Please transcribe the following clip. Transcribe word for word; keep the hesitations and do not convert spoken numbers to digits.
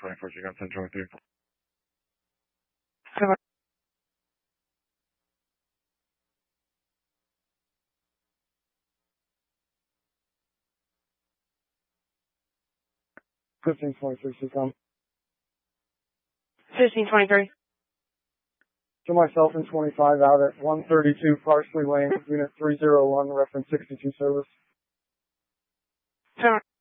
twenty-four, you got ten twenty-three. fifteen twenty-three, C com. fifteen twenty-three. To myself and twenty-five out at one thirty-two Parsley Lane, Unit three oh one, reference sixty-two service. Turn.